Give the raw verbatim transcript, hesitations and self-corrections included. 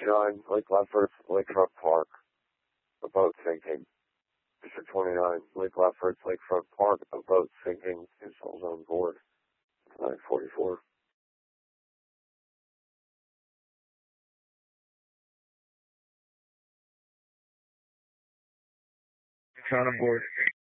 twenty-nine, Lake Lefferts, Lakefront Park. A boat sinking. District twenty-nine, Lake Lefferts, Lakefront Park. A boat sinking. Two souls on board. nine forty-four. It's on board.